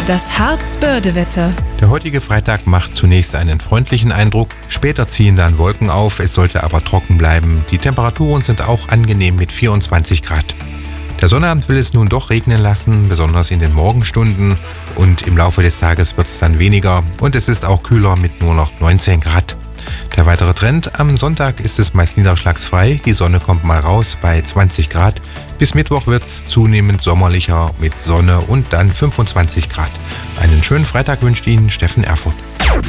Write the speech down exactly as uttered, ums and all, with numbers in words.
Das Harz-Börde-Wetter. Der heutige Freitag macht zunächst einen freundlichen Eindruck, später ziehen dann Wolken auf, es sollte aber trocken bleiben. Die Temperaturen sind auch angenehm mit vierundzwanzig Grad. Der Sonnabend will es nun doch regnen lassen, besonders in den Morgenstunden, und im Laufe des Tages wird es dann weniger und es ist auch kühler mit nur noch neunzehn Grad. Der weitere Trend: am Sonntag ist es meist niederschlagsfrei, die Sonne kommt mal raus bei zwanzig Grad. Bis Mittwoch wird es zunehmend sommerlicher mit Sonne und dann fünfundzwanzig Grad. Einen schönen Freitag wünscht Ihnen Steffen Erfurth.